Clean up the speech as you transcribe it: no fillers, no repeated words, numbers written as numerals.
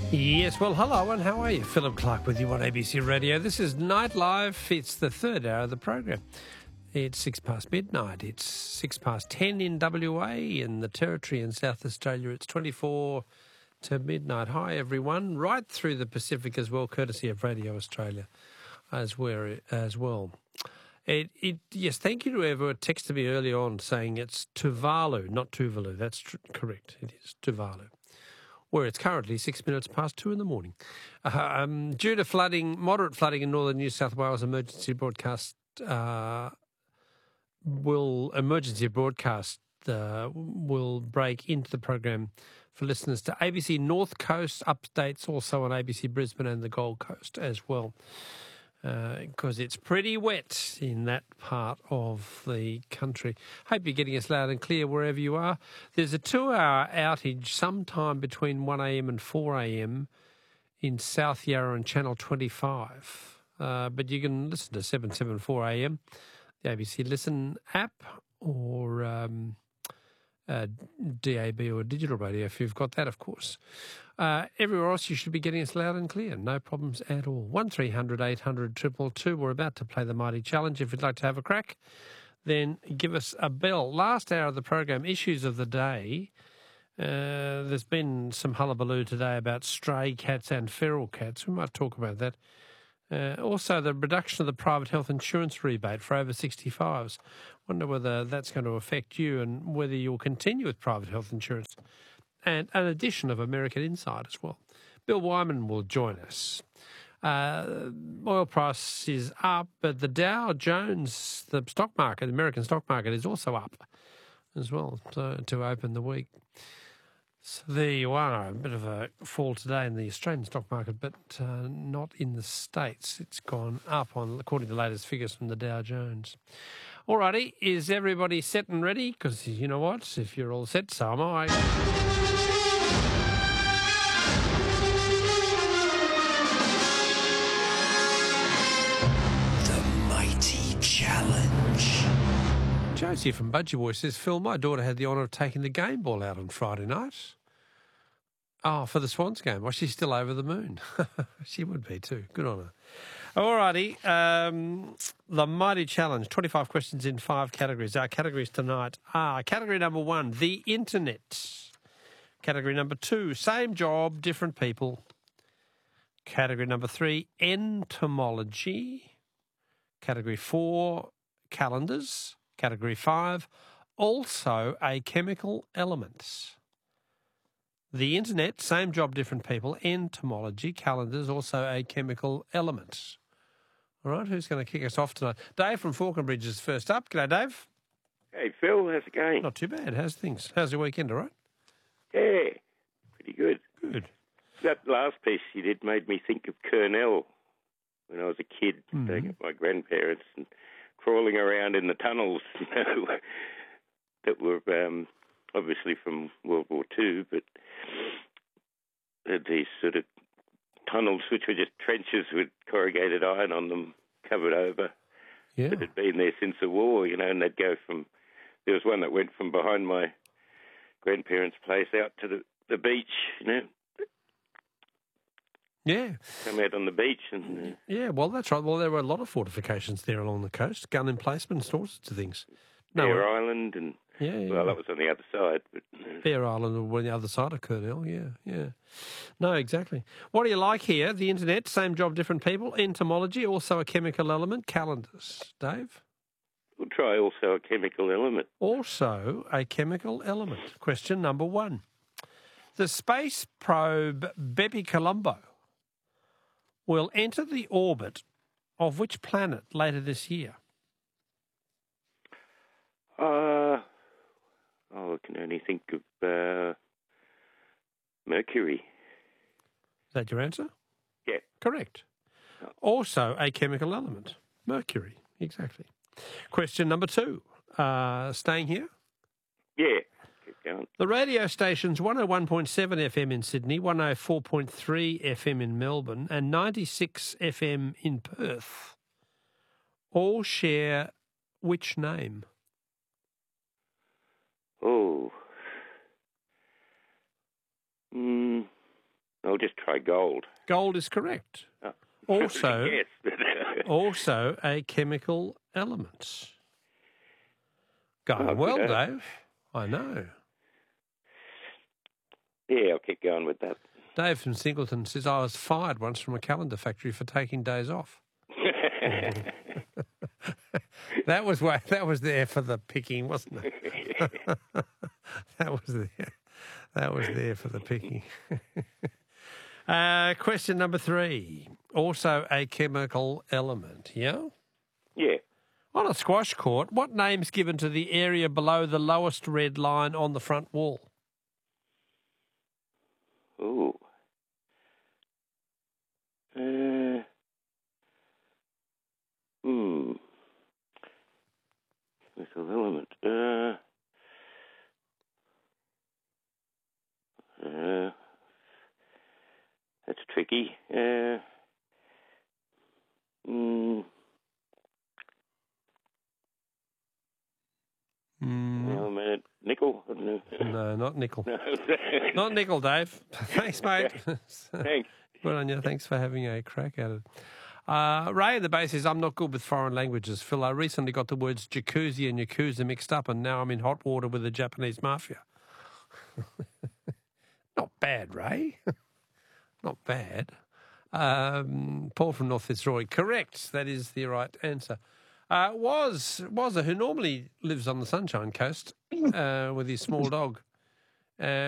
Yes, well, hello and how are you? Philip Clark with you on ABC Radio. This is Night Live. It's the third hour of the program. It's 6 past midnight. It's 6 past 10 in WA. In the Territory in South Australia, it's 24 to midnight. Hi, everyone. Right through the Pacific as well, courtesy of Radio Australia as well. Yes, thank you to whoever texted me early on saying it's Tuvalu, not Tuvalu. That's correct. It is Tuvalu, where it's currently 6 minutes past 2 in the morning. Due to moderate flooding in northern New South Wales, emergency broadcast will break into the program for listeners to ABC North Coast updates, also on ABC Brisbane and the Gold Coast as well, because it's pretty wet in that part of the country. Hope you're getting us loud and clear wherever you are. There's a 2-hour outage sometime between 1am and 4am in South Yarra and Channel 25. But you can listen to 774am, the ABC Listen app, or DAB or digital radio if you've got that, of course. Everywhere else you should be getting us loud and clear. No problems at all. 1300 800 222. We're about to play the Mighty Challenge. If you'd like to have a crack, then give us a bell. Last hour of the program, issues of the day. There's been some hullabaloo today about stray cats and feral cats. We might talk about that. Also, the reduction of the private health insurance rebate for over 65s. Wonder whether that's going to affect you and whether you'll continue with private health insurance. And an edition of American Insight as well. Bill Wyman will join us. Oil price is up, but the Dow Jones, the stock market, the American stock market, is also up as well to open the week. So there you are, a bit of a fall today in the Australian stock market, but not in the States. It's gone up according to the latest figures from the Dow Jones. All righty, is everybody set and ready? Because you know what, if you're all set, so am I. The Mighty Challenge. Josie from Budgie Boy says, Phil, my daughter had the honour of taking the game ball out on Friday night. Oh, for the Swans game. Well, she's still over the moon. She would be too. Good on her. All righty. The Mighty Challenge, 25 questions in 5 categories. Our categories tonight are category number 1, the internet. Category number 2, same job, different people. Category number 3, entomology. Category 4, calendars. Category 5, also a chemical element. The internet, same job, different people. Entomology, calendars, also a chemical element. All right, who's going to kick us off tonight? Dave from Falconbridge is first up. G'day, Dave. Hey, Phil, how's it going? Not too bad. How's things? How's your weekend, all right? Yeah, pretty good. Good. That last piece you did made me think of Kurnell when I was a kid, staying at my grandparents and crawling around in the tunnels, that were obviously from World War II, but these sort of tunnels which were just trenches with corrugated iron on them, covered over, that had been there since the war, and they'd go there was one that went from behind my grandparents' place out to the beach, Yeah. Come out on the beach. And yeah, well, that's right. Well, there were a lot of fortifications there along the coast, gun emplacements, all sorts of things. Bear Island and... Well, that was on the other side. But Bear Island was on the other side of Kurnell, yeah. No, exactly. What do you like here? The internet, same job, different people. Entomology, also a chemical element. Calendars. Dave? We'll try also a chemical element. Also a chemical element. Question number 1. The space probe Bepi Colombo will enter the orbit of which planet later this year? I can only think of Mercury. Is that your answer? Yeah. Correct. Also a chemical element. Mercury, exactly. Question number 2. Staying here? Yeah. Keep going. The radio stations 101.7 FM in Sydney, 104.3 FM in Melbourne and 96 FM in Perth all share which name? Oh. I'll just try gold. Gold is correct. Oh. Also, Yes. also a chemical element. Going well, good. Dave. I know. Yeah, I'll keep going with that. Dave from Singleton says, I was fired once from a calendar factory for taking days off. That was there for the picking, wasn't it? That was there for the picking. Question number 3. Also a chemical element, yeah? Yeah. On a squash court, what name's given to the area below the lowest red line on the front wall? Ooh. Chemical element. That's tricky. Nickel? No, not nickel. No. Not nickel, Dave. Thanks, mate. Thanks. Good on you. Thanks for having a crack at it. Ray in the base says, I'm not good with foreign languages, Phil. I recently got the words jacuzzi and yakuza mixed up, and now I'm in hot water with the Japanese mafia. Not bad, Ray. Not bad. Paul from North Fitzroy. Correct. That is the right answer. Wazza, who normally lives on the Sunshine Coast with his small dog,